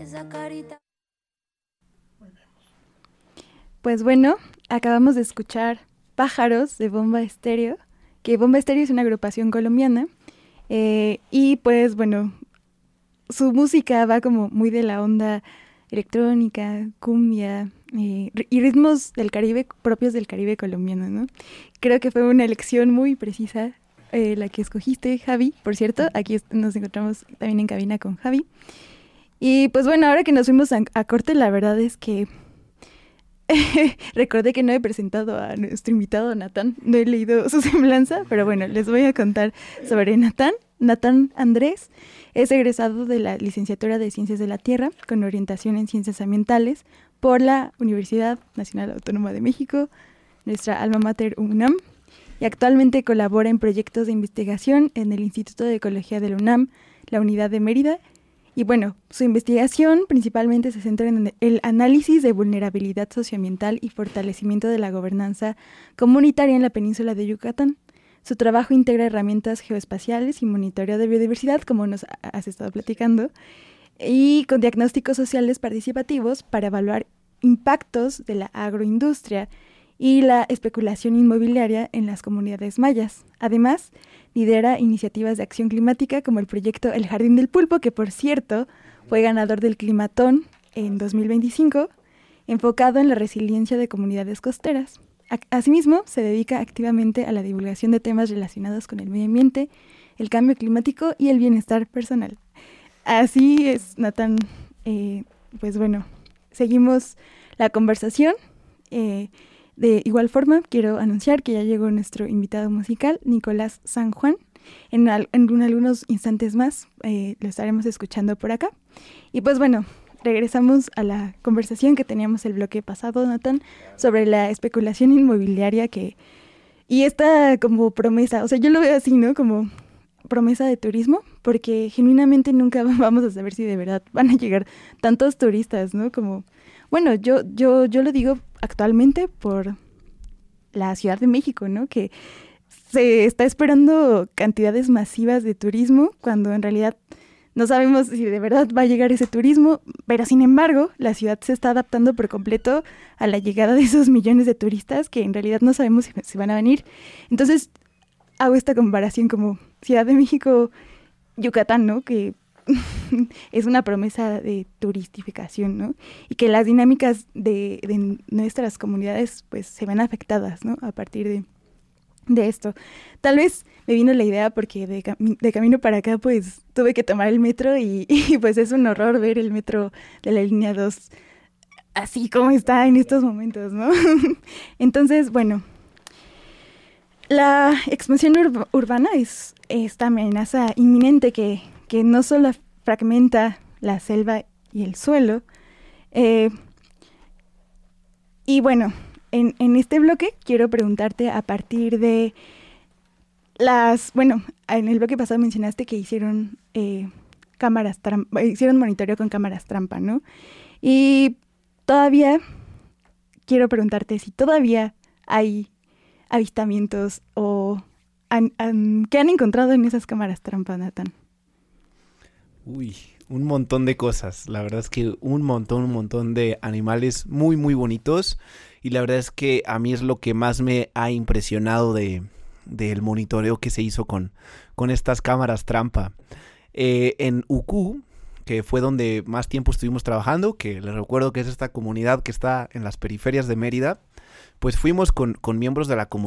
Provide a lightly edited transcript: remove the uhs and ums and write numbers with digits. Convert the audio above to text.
Pues bueno, acabamos de escuchar Pájaros de Bomba Estéreo, que Bomba Estéreo es una agrupación colombiana, y pues bueno, su música va como muy de la onda electrónica, cumbia, y ritmos del Caribe, propios del Caribe colombiano, ¿no? Creo que fue una elección muy precisa la que escogiste, Javi. Por cierto, aquí nos encontramos también en cabina con Javi. Y pues bueno, ahora que nos fuimos a corte, la verdad es que recordé que no he presentado a nuestro invitado Natán, no he leído su semblanza, pero bueno, les voy a contar sobre Natán. Natán Andrés es egresado de la licenciatura de Ciencias de la Tierra con orientación en Ciencias Ambientales por la Universidad Nacional Autónoma de México, nuestra alma mater UNAM, y actualmente colabora en proyectos de investigación en el Instituto de Ecología de la UNAM, la Unidad de Mérida. Y bueno, su investigación principalmente se centra en el análisis de vulnerabilidad socioambiental y fortalecimiento de la gobernanza comunitaria en la península de Yucatán. Su trabajo integra herramientas geoespaciales y monitoreo de biodiversidad, como nos has estado platicando, y con diagnósticos sociales participativos para evaluar impactos de la agroindustria y la especulación inmobiliaria en las comunidades mayas. Además, lidera iniciativas de acción climática como el proyecto El Jardín del Pulpo, que por cierto fue ganador del Climatón en 2025, enfocado en la resiliencia de comunidades costeras. Asimismo, se dedica activamente a la divulgación de temas relacionados con el medio ambiente, el cambio climático y el bienestar personal. Así es, Natán. Pues bueno, seguimos la conversación. De igual forma, quiero anunciar que ya llegó nuestro invitado musical, Nicolás San Juan. En algunos instantes más lo estaremos escuchando por acá. Y pues bueno, regresamos a la conversación que teníamos el bloque pasado, Natán, sobre la especulación inmobiliaria y esta como promesa, o sea, yo lo veo así, ¿no? Como promesa de turismo, porque genuinamente nunca vamos a saber si de verdad van a llegar tantos turistas, ¿no? Como, bueno, yo lo digo actualmente por la Ciudad de México, ¿no? Que se está esperando cantidades masivas de turismo cuando en realidad no sabemos si de verdad va a llegar ese turismo, pero sin embargo, la ciudad se está adaptando por completo a la llegada de esos millones de turistas que en realidad no sabemos si van a venir. Entonces, hago esta comparación como Ciudad de México, Yucatán, ¿no? Que es una promesa de turistificación, ¿no? Y que las dinámicas de nuestras comunidades pues se ven afectadas, ¿no? A partir de esto. Tal vez me vino la idea porque de camino para acá pues tuve que tomar el metro y pues es un horror ver el metro de la línea 2 así como está en estos momentos, ¿no? Entonces, bueno, la expansión urbana es esta amenaza inminente que no solo fragmenta la selva y el suelo. Y bueno, en este bloque quiero preguntarte a partir de en el bloque pasado mencionaste que hicieron cámaras trampa, hicieron monitoreo con cámaras trampa, ¿no? Y todavía quiero preguntarte si todavía hay avistamientos o ¿qué han encontrado en esas cámaras trampa, Natán? Uy, un montón de cosas. La verdad es que un montón de animales muy, muy bonitos. Y la verdad es que a mí es lo que más me ha impresionado del monitoreo que se hizo con estas cámaras trampa. En Ucú, que fue donde más tiempo estuvimos trabajando, que les recuerdo que es esta comunidad que está en las periferias de Mérida, pues fuimos con miembros de la comunidad